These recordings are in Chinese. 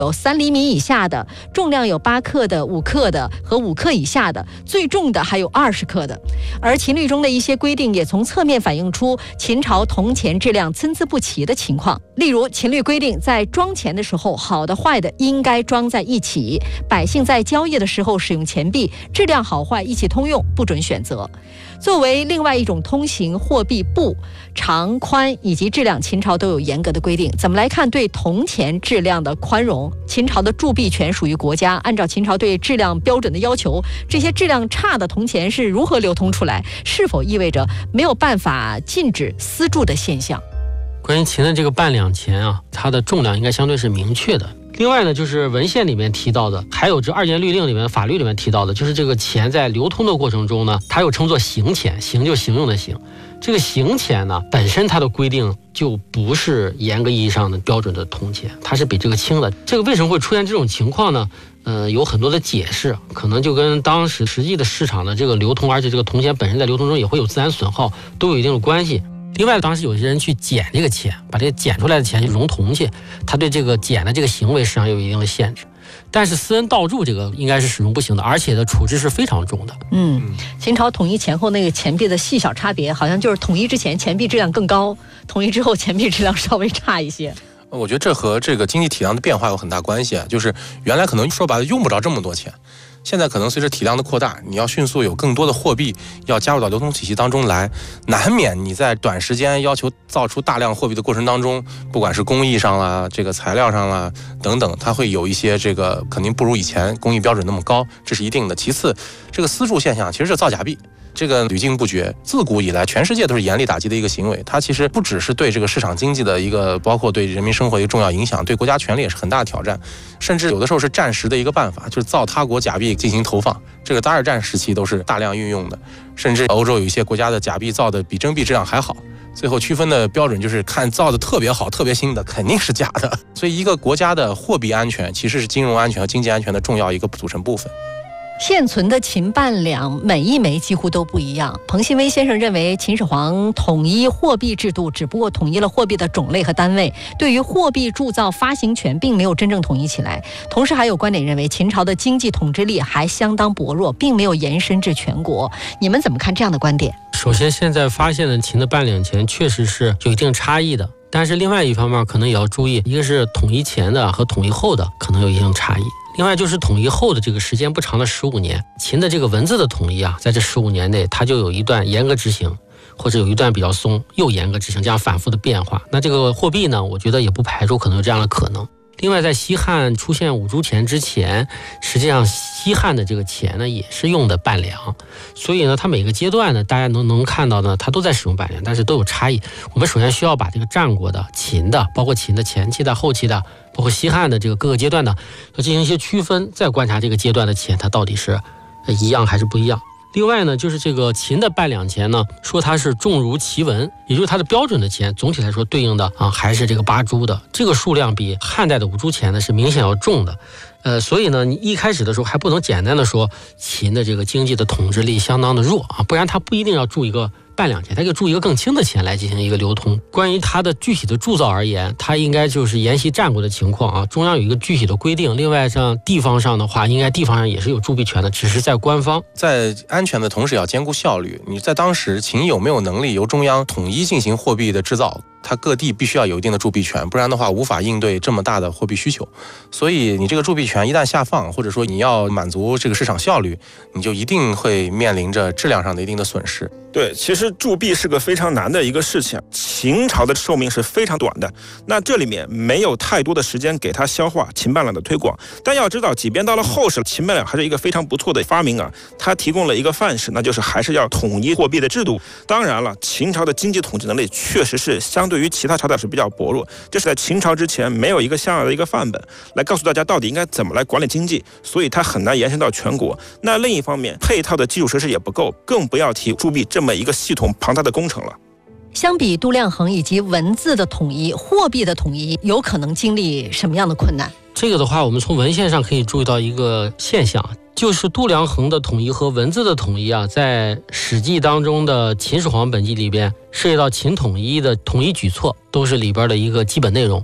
有3厘米以下的，重量有8克的、5克的和5克以下的，最重的还有20克的。而秦律中的一些规定也从侧面反映出秦朝铜钱质量参差不齐的情况。例如，秦律规定在装钱的时候，好的坏的应该装在一起，百姓在交易的时候使用钱币，质量好坏一起通用，不准选择。作为另外一种通行货币布，长宽以及质量，秦朝都有严格的规定。怎么来看对铜钱质量的宽容？秦朝的铸币权属于国家，按照秦朝对质量标准的要求，这些质量差的铜钱是如何流通出来？是否意味着没有办法禁止私铸的现象？ 关于秦的这个半两钱啊，它的重量应该相对是明确的。另外呢，就是文献里面提到的，还有这2件律令里面、法律里面提到的，就是这个钱在流通的过程中呢，它又称作行钱，行就行用的行。这个行钱呢，本身它的规定就不是严格意义上的标准的铜钱，它是比这个轻的。这个为什么会出现这种情况呢？有很多的解释，可能就跟当时实际的市场的这个流通，而且这个铜钱本身在流通中也会有自然损耗，都有一定的关系。另外，当时有些人去捡这个钱，把这个捡出来的钱去熔铜去，他对这个捡的这个行为实际上有一定的限制。但是私人盗铸这个应该是使用不行的，而且的处置是非常重的。 秦朝统一前后那个钱币的细小差别，好像就是统一之前钱币质量更高，统一之后钱币质量稍微差一些。 我觉得这和这个经济体量的变化有很大关系啊，就是原来可能说白了用不着这么多钱，现在可能随着体量的扩大，你要迅速有更多的货币要加入到流通体系当中来，难免你在短时间要求造出大量货币的过程当中，不管是工艺上啦、这个材料上啦等等，它会有一些这个肯定不如以前工艺标准那么高，这是一定的。其次，这个私铸现象其实是造假币。这个屡禁不绝，自古以来全世界都是严厉打击的一个行为。它其实不只是对这个市场经济的一个，包括对人民生活的一个重要影响，对国家权力也是很大的挑战。甚至有的时候是战时的一个办法，就是造他国假币进行投放。这个在2战时期都是大量运用的。甚至欧洲有一些国家的假币造的比真币质量还好，最后区分的标准就是看造的特别好、特别新的肯定是假的。所以一个国家的货币安全其实是金融安全和经济安全的重要一个组成部分。 现存的秦半两每一枚几乎都不一样。彭新威先生认为，秦始皇统一货币制度只不过统一了货币的种类和单位，对于货币铸造发行权并没有真正统一起来。同时还有观点认为，秦朝的经济统治力还相当薄弱，并没有延伸至全国。你们怎么看这样的观点？ 首先，现在发现的秦的半两钱确实是有一定差异的，但是另外一方面可能也要注意，一个是统一前的和统一后的可能有一定差异。另外就是统一后的这个时间不长的15年，秦的这个文字的统一啊，在这15年内，它就有一段严格执行，或者有一段比较松，又严格执行，这样反复的变化。那这个货币呢，我觉得也不排除可能有这样的可能。另外，在西汉出现五铢钱之前，实际上西汉的这个钱呢，也是用的半两，所以呢，它每个阶段呢，大家能看到呢，它都在使用半两，但是都有差异。我们首先需要把这个战国的、秦的，包括秦的前期的、后期的，包括西汉的这个各个阶段的，要进行一些区分，再观察这个阶段的钱它到底是一样还是不一样。另外呢，就是这个秦的半两钱呢，说它是重如其文，也就是它的标准的钱，总体来说对应的还是这个8铢的，这个数量比汉代的5铢钱呢是明显要重的。所以呢，你一开始的时候还不能简单的说秦的这个经济的统治力相当的弱啊，不然它不一定要铸一个半两钱，它可以铸一个更轻的钱来进行一个流通。关于它的具体的铸造而言，它应该就是沿袭战国的情况啊，中央有一个具体的规定。另外像地方上的话，应该地方上也是有铸币权的，只是在官方。 在安全的同时要兼顾效率。你在当时秦有没有能力由中央统一进行货币的制造？它各地必须要有一定的铸币权，不然的话无法应对这么大的货币需求。所以你这个铸币权一旦下放，或者说你要满足这个市场效率，你就一定会面临着质量上的一定的损失。 对，其实铸币是个非常难的一个事情。秦朝的寿命是非常短的，那这里面没有太多的时间给它消化秦半两的推广。但要知道，即便到了后世，秦半两还是一个非常不错的发明啊，它提供了一个范式，那就是还是要统一货币的制度。当然了，秦朝的经济统治能力确实是相对于其他朝代是比较薄弱，这是在秦朝之前没有一个像样的一个范本来告诉大家到底应该怎么来管理经济，所以它很难延伸到全国。那另一方面，配套的基础设施也不够，更不要提铸币这么一个系统庞大的工程了。 相比度量衡以及文字的统一，货币的统一有可能经历什么样的困难？ 这个的话，我们从文献上可以注意到一个现象，就是度量衡的统一和文字的统一啊，在《史记》当中的《秦始皇本纪》里边涉及到秦统一的统一举措，都是里边的一个基本内容。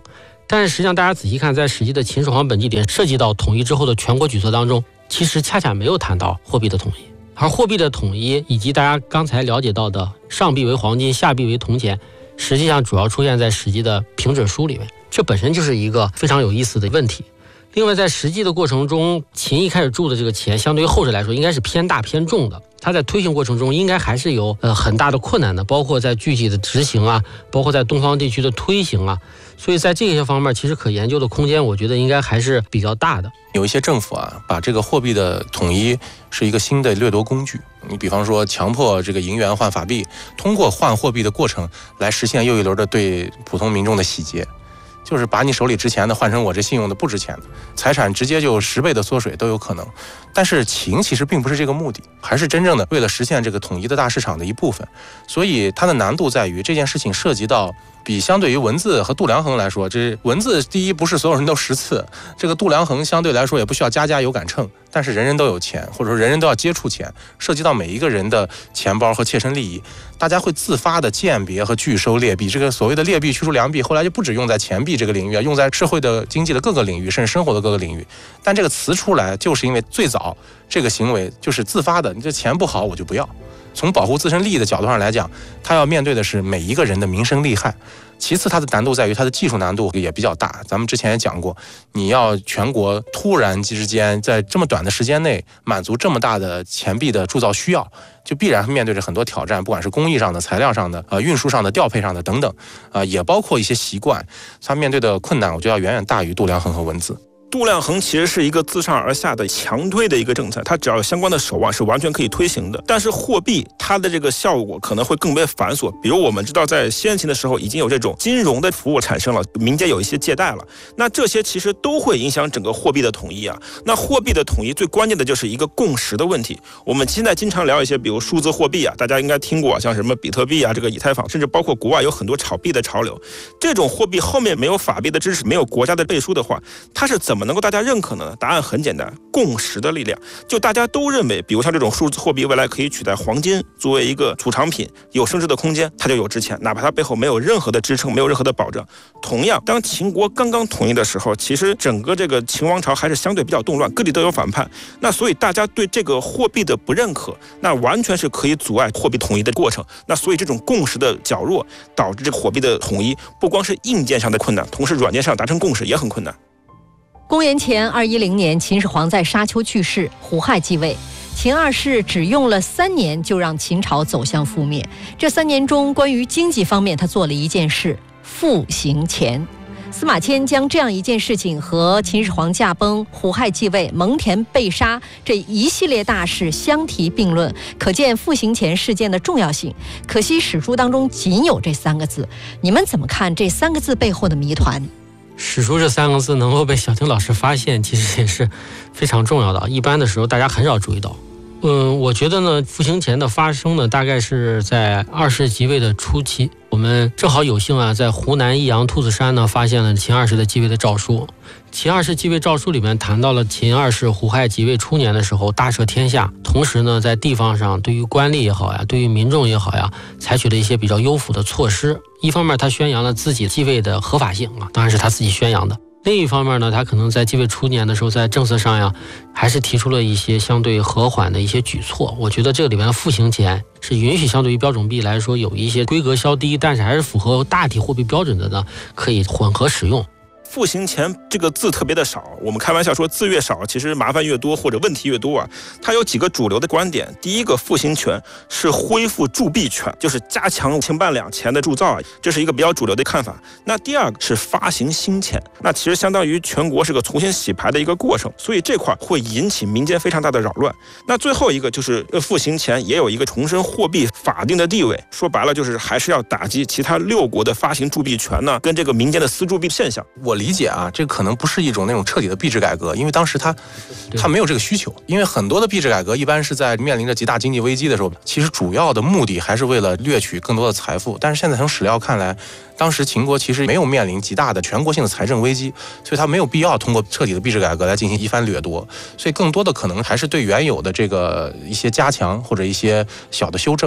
但是实际上大家仔细看，在实际的秦始皇本纪里涉及到统一之后的全国举措当中，其实恰恰没有谈到货币的统一。而货币的统一以及大家刚才了解到的上币为黄金，下币为铜钱，实际上主要出现在史记的平准书里面，这本身就是一个非常有意思的问题。另外在实际的过程中，秦一开始铸的这个钱相对于后者来说应该是偏大偏重的，它在推行过程中应该还是有很大的困难的，包括在具体的执行啊，包括在东方地区的推行啊，所以在这些方面其实可研究的空间我觉得应该还是比较大的。 有一些政府啊，把这个货币的统一是一个新的掠夺工具，你比方说强迫这个银元换法币，通过换货币的过程来实现又一轮的对普通民众的洗劫，就是把你手里值钱的换成我这信用的不值钱的，财产直接就10倍的缩水都有可能。但是秦其实并不是这个目的，还是真正的为了实现这个统一的大市场的一部分，所以它的难度在于这件事情涉及到比相对于文字和度量衡来说，这文字第一不是所有人都识字，这个度量衡相对来说也不需要家家有杆秤，但是人人都有钱，或者说人人都要接触钱，涉及到每一个人的钱包和切身利益，大家会自发的鉴别和拒收劣币。这个所谓的劣币驱逐良币后来就不只用在钱币这个领域，用在社会的经济的各个领域，甚至生活的各个领域。但这个词出来就是因为最早这个行为就是自发的，你这钱不好我就不要。从保护自身利益的角度上来讲，他要面对的是每一个人的民生利害。其次它的难度在于它的技术难度也比较大，咱们之前也讲过，你要全国突然之间在这么短的时间内满足这么大的钱币的铸造需要，就必然面对着很多挑战，不管是工艺上的、材料上的、运输上的、调配上的等等，也包括一些习惯，它面对的困难我觉得要远远大于度量衡和文字。 度量衡其实是一个自上而下的强推的一个政策，它只要有相关的手腕是完全可以推行的。但是货币它的这个效果可能会更为繁琐，比如我们知道在先秦的时候已经有这种金融的服务产生了，民间有一些借贷了，那这些其实都会影响整个货币的统一啊。那货币的统一最关键的就是一个共识的问题。我们现在经常聊一些比如数字货币啊，大家应该听过像什么比特币啊，这个以太坊，甚至包括国外有很多炒币的潮流。这种货币后面没有法币的支持，没有国家的背书的话，它是怎么能够大家认可呢？答案很简单，共识的力量。就大家都认为，比如像这种数字货币未来可以取代黄金作为一个储藏品，有升值的空间，它就有值钱，哪怕它背后没有任何的支撑，没有任何的保证。同样，当秦国刚刚统一的时候，其实整个这个秦王朝还是相对比较动乱，各地都有反叛。那所以大家对这个货币的不认可，那完全是可以阻碍货币统一的过程。那所以这种共识的较弱，导致这个货币的统一不光是硬件上的困难，同时软件上达成共识也很困难。 公元前210年，秦始皇在沙丘去世，胡亥继位。秦二世只用了3年就让秦朝走向覆灭。这3年中，关于经济方面，他做了一件事：复兴钱。司马迁将这样一件事情和秦始皇驾崩、胡亥继位、蒙恬被杀这一系列大事相提并论，可见复兴钱事件的重要性。可惜史书当中仅有这3个字，你们怎么看这3个字背后的谜团？ 史书这3个字能够被小婷老师发现，其实也是非常重要的，一般的时候大家很少注意到。我觉得呢，复兴钱的发生呢，大概是在2世即位的初期。我们正好有幸啊，在湖南益阳兔子山呢，发现了秦二世的继位的诏书。秦二世继位诏书里面谈到了秦二世胡亥即位初年的时候，大赦天下，同时呢，在地方上对于官吏也好呀，对于民众也好呀，采取了一些比较优抚的措施。一方面，他宣扬了自己继位的合法性啊，当然是他自己宣扬的。另一方面呢，他可能在继位初年的时候，在政策上呀，还是提出了一些相对和缓的一些举措。我觉得这个里面的复兴钱是允许相对于标准币来说有一些规格稍低，但是还是符合大体货币标准的呢，可以混合使用。 复兴钱这个字特别的少，我们开玩笑说字越少，其实麻烦越多或者问题越多啊。它有几个主流的观点，第一个复兴权是恢复铸币权，就是加强秦半两钱的铸造啊，这是一个比较主流的看法。那第二个是发行新钱，那其实相当于全国是个重新洗牌的一个过程，所以这块会引起民间非常大的扰乱。那最后一个就是复兴钱也有一个重申货币法定的地位，说白了就是还是要打击其他6国的发行铸币权呢，跟这个民间的私铸币现象。 我理解啊，这可能不是一种那种彻底的币制改革，因为当时他没有这个需求。因为很多的币制改革一般是在面临着极大经济危机的时候，其实主要的目的还是为了掠取更多的财富。但是现在从史料看来，当时秦国其实没有面临极大的全国性的财政危机，所以他没有必要通过彻底的币制改革来进行一番掠夺。所以更多的可能还是对原有的这个一些加强或者一些小的修正。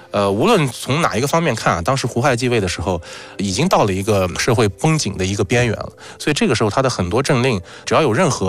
无论从哪一个方面看啊，当时胡亥继位的时候，已经到了一个社会绷紧的一个边缘了。所以这个时候他的很多政令，只要有任何